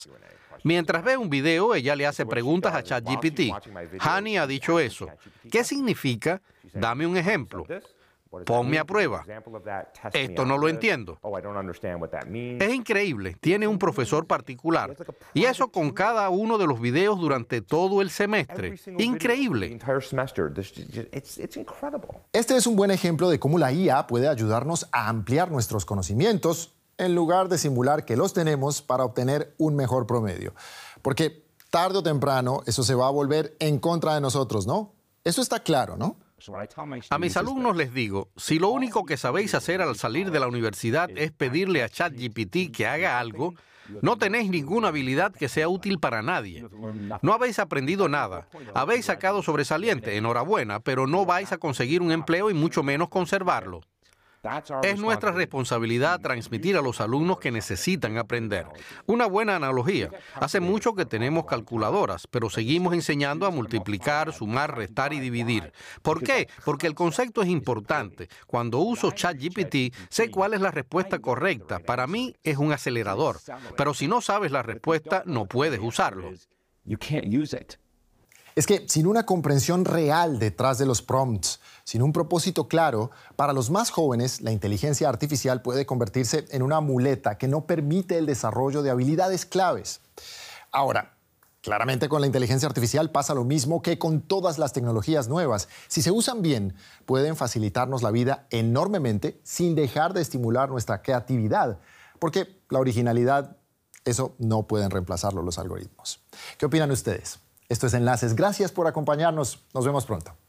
Mientras ve un video, ella le hace preguntas a ChatGPT. Hani ha dicho eso. ¿Qué significa? Dame un ejemplo. Ponme a prueba. Esto no lo entiendo. Es increíble. Tiene un profesor particular. Y eso con cada uno de los videos durante todo el semestre. Increíble. Este es un buen ejemplo de cómo la IA puede ayudarnos a ampliar nuestros conocimientos en lugar de simular que los tenemos para obtener un mejor promedio. Porque tarde o temprano eso se va a volver en contra de nosotros, ¿no? Eso está claro, ¿no? A mis alumnos les digo, si lo único que sabéis hacer al salir de la universidad es pedirle a ChatGPT que haga algo, no tenéis ninguna habilidad que sea útil para nadie. No habéis aprendido nada. Habéis sacado sobresaliente, enhorabuena, pero no vais a conseguir un empleo y mucho menos conservarlo. Es nuestra responsabilidad transmitir a los alumnos que necesitan aprender. Una buena analogía. Hace mucho que tenemos calculadoras, pero seguimos enseñando a multiplicar, sumar, restar y dividir. ¿Por qué? Porque el concepto es importante. Cuando uso ChatGPT, sé cuál es la respuesta correcta. Para mí es un acelerador. Pero si no sabes la respuesta, no puedes usarlo. Es que sin una comprensión real detrás de los prompts, sin un propósito claro, para los más jóvenes, la inteligencia artificial puede convertirse en una muleta que no permite el desarrollo de habilidades claves. Ahora, claramente con la inteligencia artificial pasa lo mismo que con todas las tecnologías nuevas. Si se usan bien, pueden facilitarnos la vida enormemente sin dejar de estimular nuestra creatividad, porque la originalidad, eso no pueden reemplazarlo los algoritmos. ¿Qué opinan ustedes? Esto es Enlaces. Gracias por acompañarnos. Nos vemos pronto.